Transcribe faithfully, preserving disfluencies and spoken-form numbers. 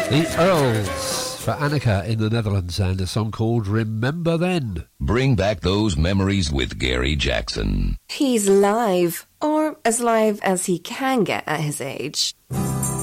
The Earls for Annika in the Netherlands and a song called Remember Then. Bring back those memories with Gary Jackson. He's live, or as live as he can get at his age.